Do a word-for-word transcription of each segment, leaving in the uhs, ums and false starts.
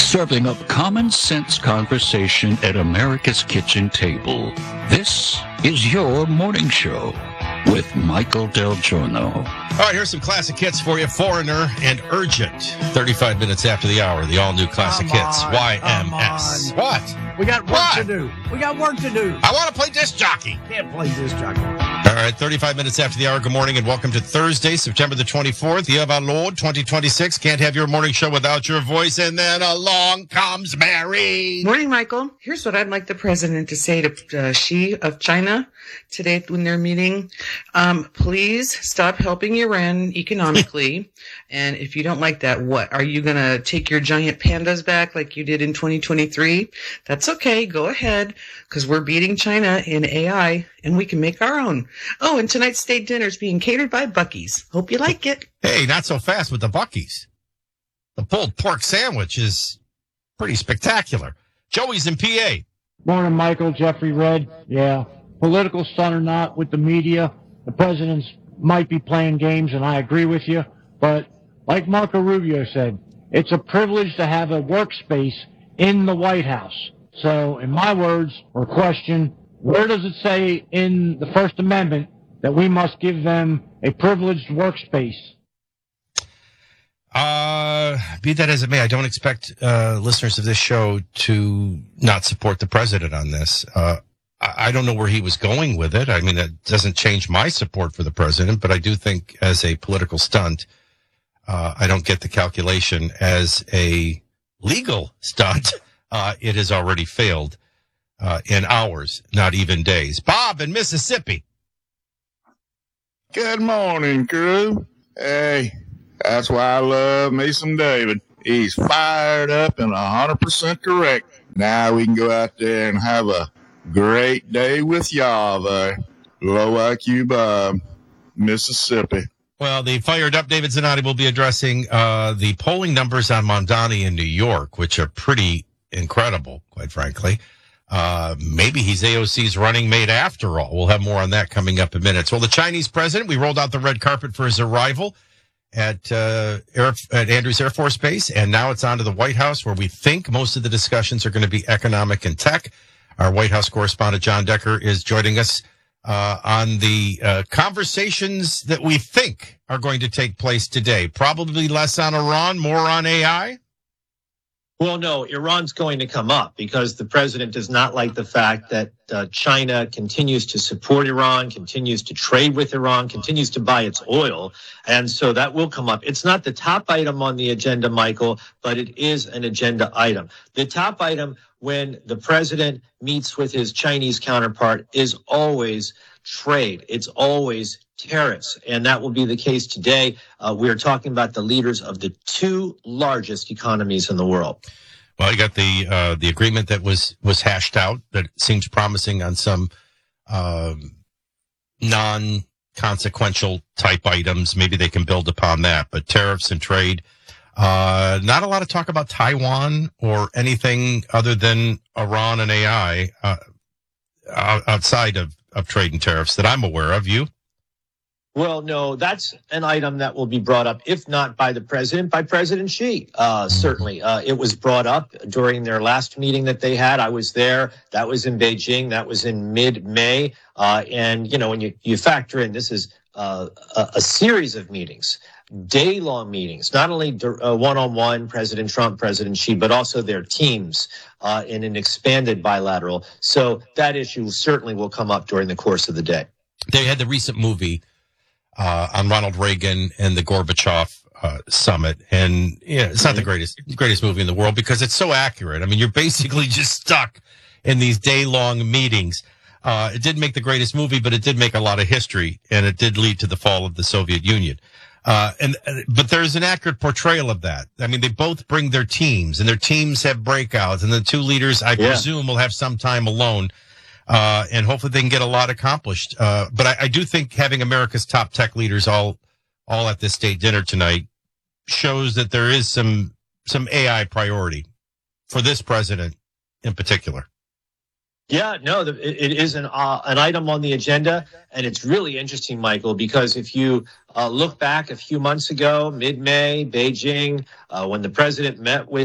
serving up common sense conversation at America's kitchen table. This is your morning show with Michael Del Giorno. All right, here's some classic hits for you. Foreigner and Urgent. thirty-five minutes after the hour, the all-new classic Come hits. on, Y M S. come What? We got work What? to do. We got work to do. I want to play disc jockey. Can't play this jockey. All right, thirty-five minutes after the hour. Good morning and welcome to Thursday, September the twenty-fourth, year of our Lord, twenty twenty-six. Can't have your morning show without your voice. And then along comes Mary. Morning, Michael. Here's what I'd like the president to say to uh, Xi of China today when they're meeting. Um, please stop helping Iran economically. And if you don't like that, what? Are you going to take your giant pandas back like you did in twenty twenty-three? That's okay. Go ahead, because we're beating China in A I, and we can make our own. Oh, and tonight's state dinner is being catered by Buc-ee's. Hope you like it. Hey, not so fast with the Buc-ee's. The pulled pork sandwich is pretty spectacular. Joey's in P A. Morning, Michael. Jeffrey Red. Yeah, political stunt or not with the media, the presidents might be playing games, and I agree with you. But like Marco Rubio said, it's a privilege to have a workspace in the White House. So, in my words, or question, where does it say in the First Amendment that we must give them a privileged workspace? Uh, be that as it may, I don't expect uh, listeners of this show to not support the president on this. Uh, I, I don't know where he was going with it. I mean, it doesn't change my support for the president, but I do think as a political stunt, uh, I don't get the calculation. As a legal stunt, uh, it has already failed uh, in hours, not even days. Bob in Mississippi. Good morning, crew. Hey, that's why I love me some David. He's fired up and one hundred percent correct. Now we can go out there and have a great day with y'all there. Low I Q Bob, Mississippi. Well, the fired up David Zanotti will be addressing uh, the polling numbers on Mamdani in New York, which are pretty incredible, quite frankly. Uh, maybe he's A O C's running mate after all. We'll have more on that coming up in minutes. Well, the Chinese president, we rolled out the red carpet for his arrival at, uh, Air, at Andrews Air Force Base, and now it's on to the White House, where we think most of the discussions are going to be economic and tech. Our White House correspondent, John Decker, is joining us uh, on the uh, conversations that we think are going to take place today. Probably less on Iran, more on A I. Well, no, Iran's going to come up because the president does not like the fact that uh, China continues to support Iran, continues to trade with Iran, continues to buy its oil. And so that will come up. It's not the top item on the agenda, Michael, but it is an agenda item. The top item when the president meets with his Chinese counterpart is always trade. It's always tariffs, and that will be the case today. Uh, we are talking about the leaders of the two largest economies in the world. Well, you got the uh, the agreement that was was hashed out that seems promising on some um, non-consequential type items. Maybe they can build upon that. But tariffs and trade, uh, not a lot of talk about Taiwan or anything other than Iran and A I uh, outside of, of trade and tariffs that I'm aware of. You? Well, no, that's an item that will be brought up, if not by the president, by President Xi. Uh, certainly. Uh, it was brought up during their last meeting that they had. I was there. That was in Beijing. That was in mid-May. Uh, and, you know, when you, you factor in, this is uh, a, a series of meetings, day-long meetings, not only uh, one-on-one, President Trump, President Xi, but also their teams uh, in an expanded bilateral. So that issue certainly will come up during the course of the day. They had the recent movie Uh, on Ronald Reagan and the Gorbachev uh, summit. And yeah, it's not the greatest greatest movie in the world because it's so accurate. I mean, you're basically just stuck in these day-long meetings. Uh, it didn't make the greatest movie, but it did make a lot of history, and it did lead to the fall of the Soviet Union. Uh, and but there's an accurate portrayal of that. I mean, they both bring their teams, and their teams have breakouts, and the two leaders, I yeah. presume, will have some time alone. Uh, and hopefully they can get a lot accomplished. Uh, but I, I do think having America's top tech leaders all, all at this state dinner tonight shows that there is some, some A I priority for this president in particular. Yeah, no, the, it, it is an uh, an item on the agenda, and it's really interesting, Michael, because if you uh, look back a few months ago, mid-May, Beijing, uh, when the president met with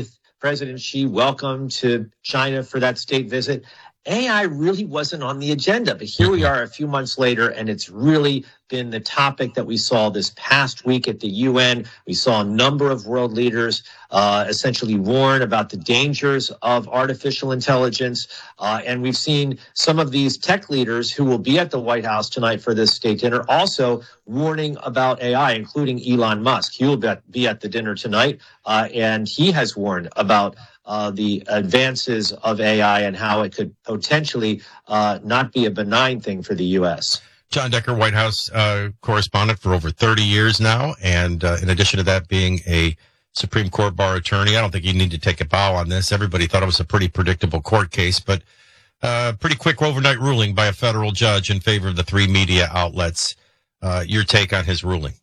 President Xi welcome to China for that state visit. A I really wasn't on the agenda, but here we are a few months later, and it's really been the topic that we saw this past week at the U N. We saw a number of world leaders uh, essentially warn about the dangers of artificial intelligence, uh, and we've seen some of these tech leaders who will be at the White House tonight for this state dinner also warning about A I, including Elon Musk. He will be at the dinner tonight, uh, and he has warned about Uh, the advances of A I and how it could potentially uh, not be a benign thing for the U S. John Decker, White House uh, correspondent for over thirty years now. And uh, in addition to that, being a Supreme Court bar attorney, I don't think you need to take a bow on this. Everybody thought it was a pretty predictable court case, but uh, pretty quick overnight ruling by a federal judge in favor of the three media outlets. Uh, your take on his ruling?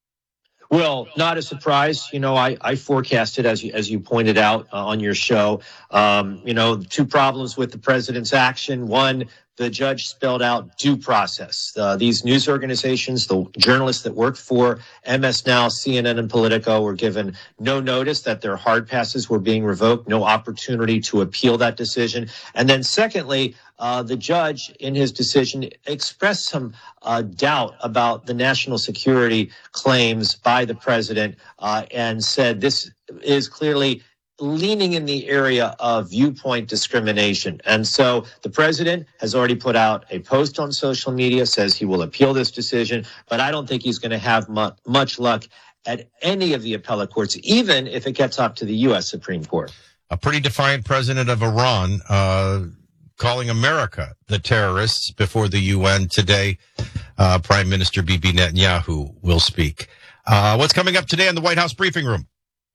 Well, not a surprise. You know, I, I forecasted, as you, as you pointed out uh, on your show, um, you know, two problems with the president's action. One, the judge spelled out due process. Uh, these news organizations, the journalists that worked for M S Now, C N N, and Politico were given no notice that their hard passes were being revoked, no opportunity to appeal that decision. And then secondly, uh, the judge in his decision expressed some uh, doubt about the national security claims by the president uh, and said this is clearly leaning in the area of viewpoint discrimination. And so the president has already put out a post on social media, says he will appeal this decision, but I don't think he's going to have mu- much luck at any of the appellate courts, even if it gets up to the U S Supreme Court. A pretty defiant president of Iran uh, calling America the terrorists before the U N today. Uh, Prime Minister Bibi Netanyahu will speak. Uh, what's coming up today in the White House briefing room?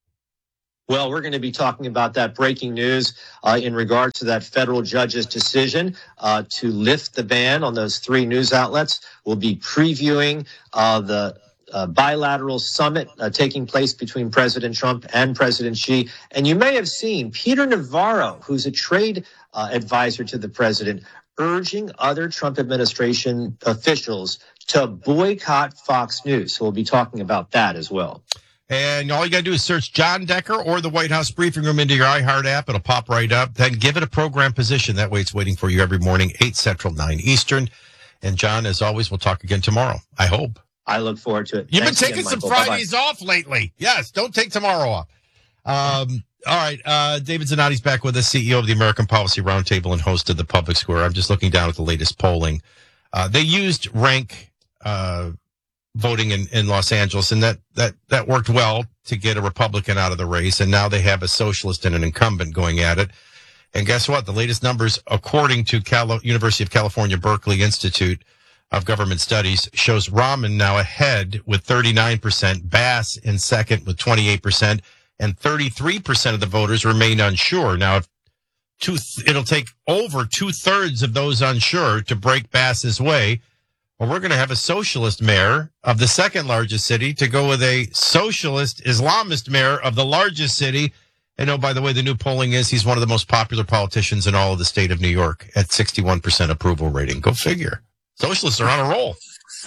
Well, we're going to be talking about that breaking news uh, in regard to that federal judge's decision uh, to lift the ban on those three news outlets. We'll be previewing uh, the uh, bilateral summit uh, taking place between President Trump and President Xi. And you may have seen Peter Navarro, who's a trade uh, advisor to the president, urging other Trump administration officials to boycott Fox News. So we'll be talking about that as well. And all you got to do is search John Decker or the White House briefing room into your iHeart app. It'll pop right up. Then give it a program position. That way it's waiting for you every morning, eight Central, nine Eastern. And John, as always, we'll talk again tomorrow. I hope. I look forward to it. You've Thanks been taking again, some Michael. Fridays Bye-bye. off lately. Yes, don't take tomorrow off. Um, all right. Uh, David Zanotti's back with us, C E O of the American Policy Roundtable and host of the Public Square. I'm just looking down at the latest polling. Uh, they used rank, uh, voting in, in Los Angeles, and that, that, that worked well to get a Republican out of the race. And now they have a socialist and an incumbent going at it. And guess what? The latest numbers, according to Cal- University of California, Berkeley Institute of Government Studies, shows Rahman now ahead with thirty-nine percent, Bass in second with twenty-eight percent, and thirty-three percent of the voters remain unsure. Now, if two, it'll take over two thirds of those unsure to break Bass's way. Well, we're going to have a socialist mayor of the second largest city to go with a socialist Islamist mayor of the largest city. And oh, by the way, the new polling is he's one of the most popular politicians in all of the state of New York at sixty-one percent approval rating. Go figure. Socialists are on a roll.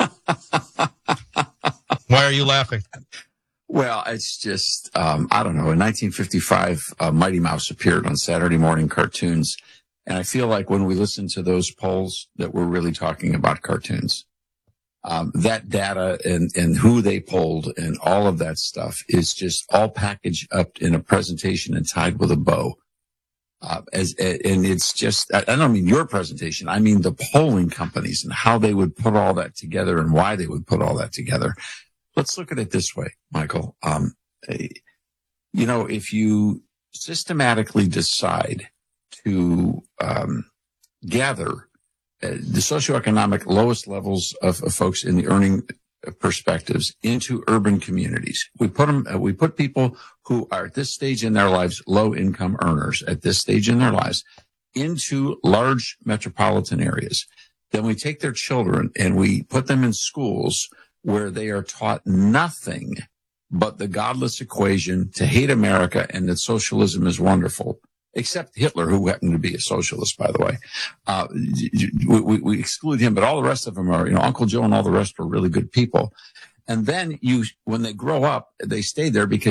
Why are you laughing? Well, it's just, um, I don't know. In nineteen fifty-five, uh, Mighty Mouse appeared on Saturday morning cartoons. And I feel like when we listen to those polls that we're really talking about cartoons. Um, that data and, and who they polled and all of that stuff is just all packaged up in a presentation and tied with a bow. Uh, as, and it's just, I don't mean your presentation. I mean the polling companies and how they would put all that together and why they would put all that together. Let's look at it this way, Michael. Um, you know, if you systematically decide to um, gather uh, the socioeconomic lowest levels of, of folks in the earning perspectives into urban communities, we put them, uh, we put people who are at this stage in their lives, low income earners at this stage in their lives, into large metropolitan areas. Then we take their children and we put them in schools where they are taught nothing but the godless equation to hate America and that socialism is wonderful. Except Hitler, who happened to be a socialist, by the way. Uh, we, we, we exclude him, but all the rest of them are, you know, Uncle Joe and all the rest are really good people. And then you, when they grow up, they stay there because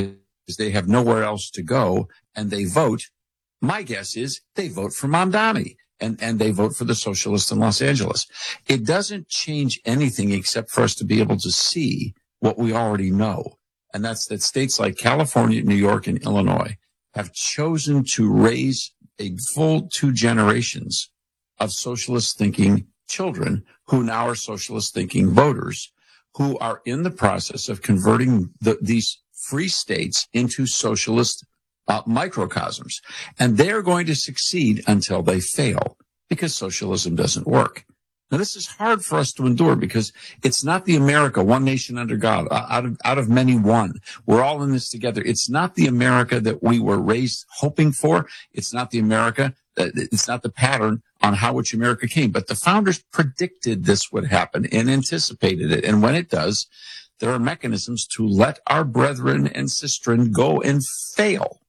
because they have nowhere else to go, and they vote. My guess is they vote for Mamdani, and, and they vote for the socialists in Los Angeles. It doesn't change anything except for us to be able to see what we already know, and that's that states like California, New York, and Illinois have chosen to raise a full two generations of socialist thinking children who now are socialist thinking voters, who are in the process of converting the, these free states into socialist uh, microcosms. And they're going to succeed until they fail, because socialism doesn't work. Now, this is hard for us to endure because it's not the America, one nation under God, out of, out of many one. We're all in this together. It's not the America that we were raised hoping for. It's not the America, it's not the pattern on how which America came. But the founders predicted this would happen and anticipated it. And when it does, there are mechanisms to let our brethren and sistren go and fail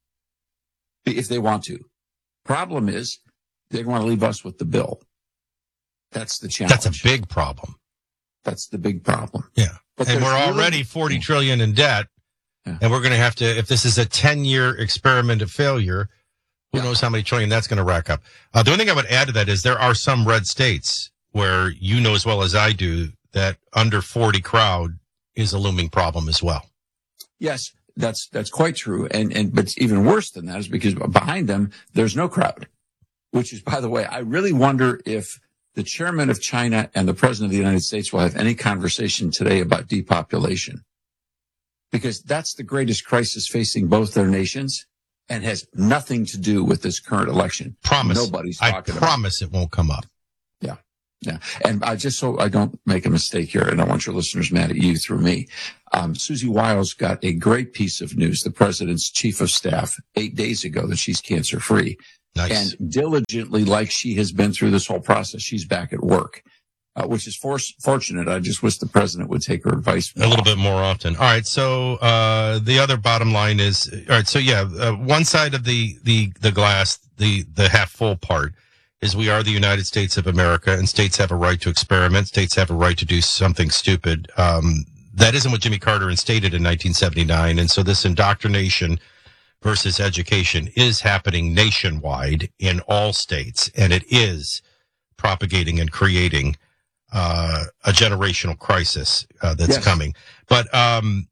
if they want to. Problem is, they want to leave us with the bill. That's the challenge. That's a big problem. That's the big problem. Yeah. But and we're really, already forty trillion in debt. Yeah. And we're going to have to, if this is a ten year experiment of failure, who Yeah. knows how many trillion that's going to rack up. Uh, the only thing I would add to that is there are some red states where you know as well as I do that under forty crowd is a looming problem as well. Yes, that's, that's quite true. And, and, but even worse than that is because behind them, there's no crowd, which is, by the way, I really wonder if the chairman of China and the president of the United States will have any conversation today about depopulation, because that's the greatest crisis facing both their nations and has nothing to do with this current election. Promise. Nobody's I talking about it. promise it won't come up. Yeah. Yeah. And I just, so I don't make a mistake here, and I want your listeners mad at you through me. Um, Susie Wiles got a great piece of news, the president's chief of staff, eight days ago, that she's cancer free. Nice. And diligently, like she has been through this whole process, she's back at work, uh, which is for- fortunate. I just wish the president would take her advice A little bit more often. All right. So, uh, the other bottom line is, all right. So yeah, uh, one side of the, the, the glass, the, the half full part is we are the United States of America, and states have a right to experiment. States have a right to do something stupid. Um, that isn't what Jimmy Carter instated in nineteen seventy-nine. And so this indoctrination versus education is happening nationwide in all states, and it is propagating and creating uh, a generational crisis uh, that's Yes. coming. But um,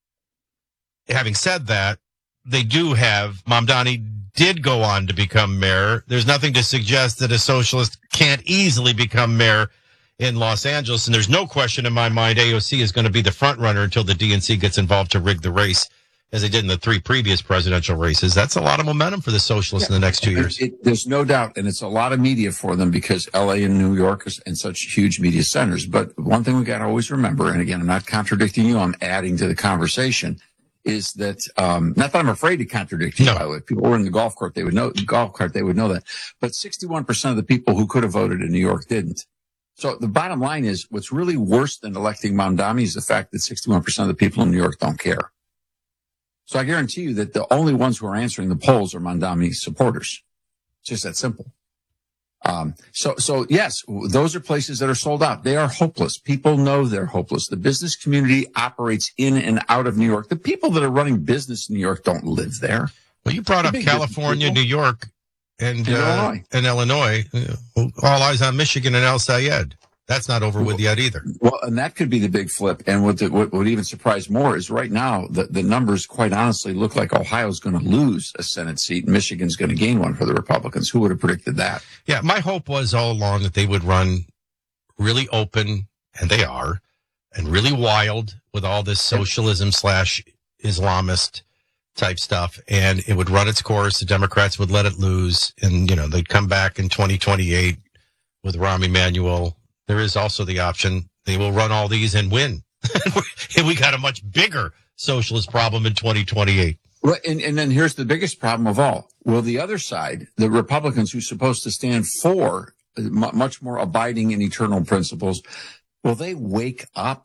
having said that, they do have, Mamdani did go on to become mayor. There's nothing to suggest that a socialist can't easily become mayor in Los Angeles, and there's no question in my mind A O C is going to be the front runner until the D N C gets involved to rig the race, as they did in the three previous presidential races. That's a lot of momentum for the socialists Yeah. in the next two years. It, it, there's no doubt, and it's a lot of media for them because L A and New York is, and such huge media centers. But one thing we got to always remember, and again, I'm not contradicting you, I'm adding to the conversation, is that um, not that I'm afraid to contradict you. No. By the way, if people were in the golf court, they would know golf cart, they would know that. But sixty-one percent of the people who could have voted in New York didn't. So the bottom line is, what's really worse than electing Mamdani is the fact that sixty-one percent of the people in New York don't care. So I guarantee you that the only ones who are answering the polls are Mamdani supporters. It's just that simple. Um, so, so yes, those are places that are sold out. They are hopeless. People know they're hopeless. The business community operates in and out of New York. The people that are running business in New York don't live there. Well, you brought The up big California, people. New York, and, And uh, Illinois. and Illinois. Uh, All eyes on Michigan and El Sayed. That's not over with yet either. Well, and that could be the big flip. And what, the, what would even surprise more is right now, the, the numbers quite honestly look like Ohio's going to lose a Senate seat and Michigan's going to gain one for the Republicans. Who would have predicted that? Yeah, my hope was all along that they would run really open, and they are, and really wild with all this socialism slash Islamist type stuff, and it would run its course. The Democrats would let it lose, and, you know, they'd come back in twenty twenty-eight with Rahm Emanuel. There is also the option they will run all these and win. And we got a much bigger socialist problem in twenty twenty-eight. Well, and, and then here's the biggest problem of all. Will the other side, the Republicans who are supposed to stand for m- much more abiding in eternal principles, will they wake up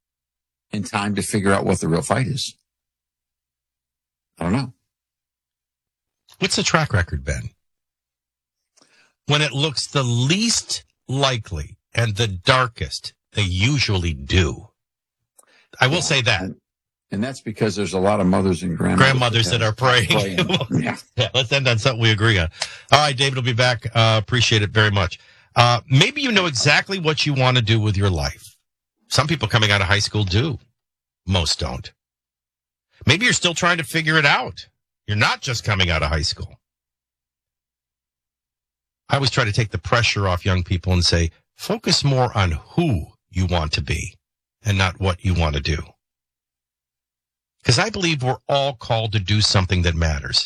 in time to figure out what the real fight is? I don't know. What's the track record, Ben? When it looks the least likely and the darkest, they usually do. I will Yeah. say that. And that's because there's a lot of mothers and grandmothers, grandmothers that, that are praying. praying. yeah. yeah, let's end on something we agree on. All right, David will be back. Uh, appreciate it very much. Uh, maybe you know exactly what you want to do with your life. Some people coming out of high school do. Most don't. Maybe you're still trying to figure it out. You're not just coming out of high school. I always try to take the pressure off young people and say, focus more on who you want to be and not what you want to do. Because I believe we're all called to do something that matters.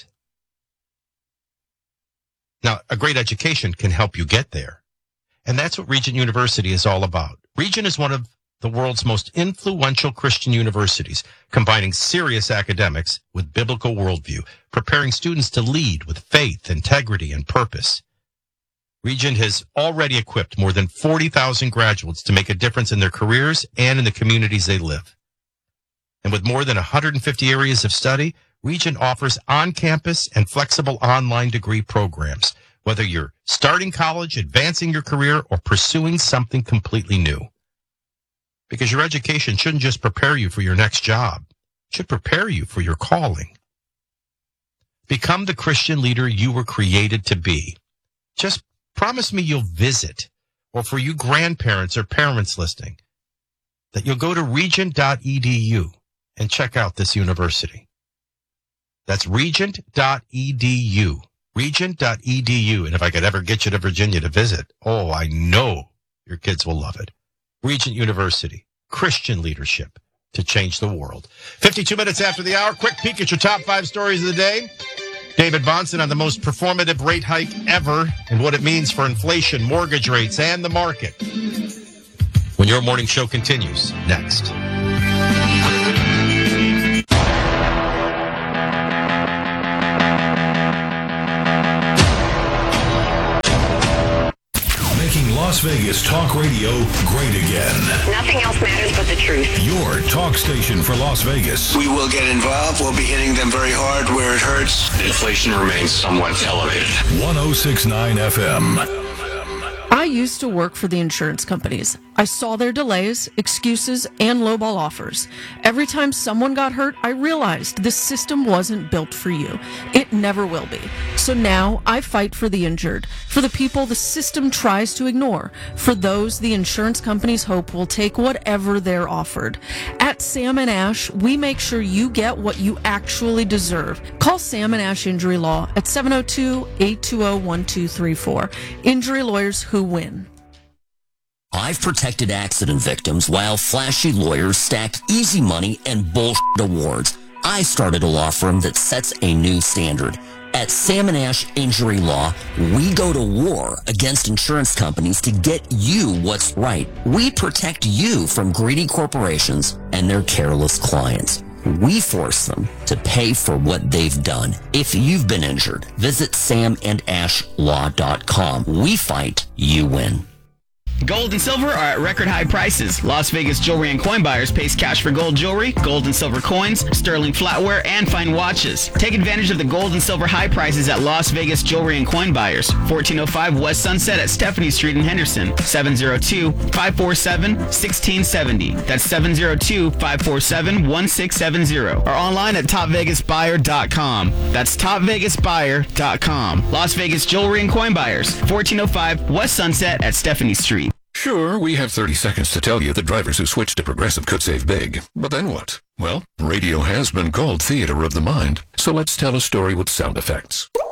Now, a great education can help you get there. And that's what Regent University is all about. Regent is one of the world's most influential Christian universities, combining serious academics with biblical worldview, preparing students to lead with faith, integrity, and purpose. Regent has already equipped more than forty thousand graduates to make a difference in their careers and in the communities they live. And with more than one hundred fifty areas of study, Regent offers on-campus and flexible online degree programs, whether you're starting college, advancing your career, or pursuing something completely new. Because your education shouldn't just prepare you for your next job. It should prepare you for your calling. Become the Christian leader you were created to be. Just promise me you'll visit, or for you grandparents or parents listening, that you'll go to regent dot e d u and check out this university. That's regent dot e d u. regent dot e d u. And if I could ever get you to Virginia to visit, oh, I know your kids will love it. Regent University, Christian leadership to change the world. fifty-two minutes after the hour, quick peek at your top five stories of the day. David Bahnsen on the most performative rate hike ever and what it means for inflation, mortgage rates, and the market. When your morning show continues, next. Las Vegas Talk Radio great again. Nothing else matters but the truth. Your talk station for Las Vegas. We will get involved. We'll be hitting them very hard where it hurts. Inflation remains somewhat elevated. one oh six point nine F M. I used to work for the insurance companies. I saw their delays, excuses, and lowball offers. Every time someone got hurt, I realized this system wasn't built for you. It never will be. So now I fight for the injured, for the people the system tries to ignore, for those the insurance companies hope will take whatever they're offered. At Sam and Ash, we make sure you get what you actually deserve. Call Sam and Ash Injury Law at seven oh two, eight two oh, one two three four. Injury lawyers who win. I've protected accident victims while flashy lawyers stacked easy money and bullshit awards. I started a law firm that sets a new standard. At Sam and Ash Injury Law, we go to war against insurance companies to get you what's right. We protect you from greedy corporations and their careless clients. We force them to pay for what they've done. If you've been injured, visit sam and ash law dot com. We fight, you win. Gold and silver are at record high prices. Las Vegas Jewelry and Coin Buyers pays cash for gold jewelry, gold and silver coins, sterling flatware, and fine watches. Take advantage of the gold and silver high prices at Las Vegas Jewelry and Coin Buyers. fourteen oh five West Sunset at Stephanie Street in Henderson. seven oh two, five four seven, one six seven oh. That's seven oh two, five four seven, one six seven oh. Or online at top vegas buyer dot com. That's top vegas buyer dot com. Las Vegas Jewelry and Coin Buyers. fourteen oh five West Sunset at Stephanie Street. Sure, we have thirty seconds to tell you that drivers who switch to Progressive could save big. But then what? Well, radio has been called theater of the mind, so let's tell a story with sound effects.